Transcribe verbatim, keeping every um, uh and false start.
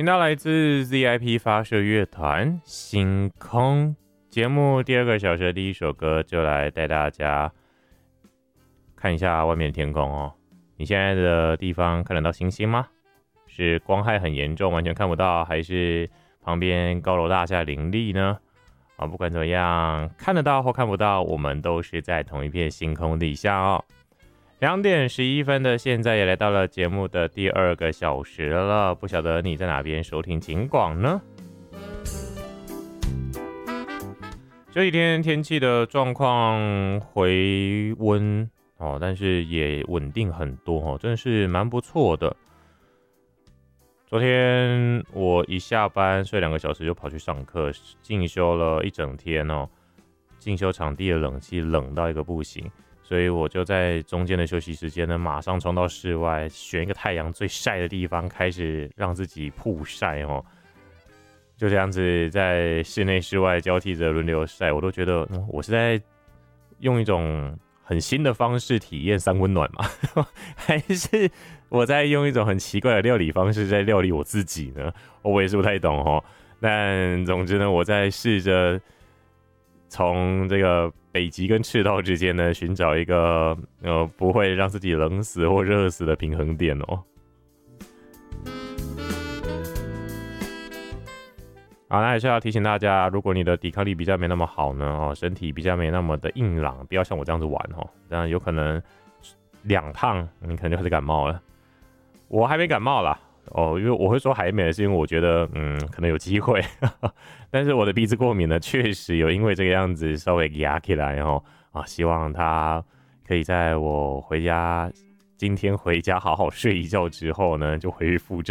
听到来自 Z I P 发射乐团星空节目第二个小时的第一首歌，就来带大家看一下外面的天空哦。你现在的地方看得到星星吗？是光害很严重完全看不到，还是旁边高楼大厦林立呢？啊，不管怎么样，看得到或看不到，我们都是在同一片星空底下哦。两点十一分的现在也来到了节目的第二个小时了，不晓得你在哪边收听警广呢？这几天天气的状况回温哦，但是也稳定很多哦，真的是蛮不错的。昨天我一下班睡两个小时就跑去上课，进修了一整天哦。进修场地的冷气冷到一个不行，所以我就在中间的休息时间呢，马上冲到室外，选一个太阳最晒的地方，开始让自己曝晒哦。就这样子在室内室外交替着轮流晒，我都觉得、嗯、我是在用一种很新的方式体验三温暖嘛，还是我在用一种很奇怪的料理方式在料理我自己呢？我也是不太懂哦。但总之呢，我在试着从这个北极跟赤道之间呢，寻找一个呃不会让自己冷死或热死的平衡点哦。好，那还是要提醒大家，如果你的抵抗力比较没那么好呢，哦，身体比较没那么的硬朗，不要像我这样子玩哦，这样有可能两趟你可能就开始感冒了。我还没感冒啦，哦，因为我会说还没，是因为我觉得嗯可能有机会，但是我的鼻子过敏呢，确实有因为这个样子稍微压起来哦，啊，希望它可以在我回家今天回家好好睡一觉之后呢，就恢复正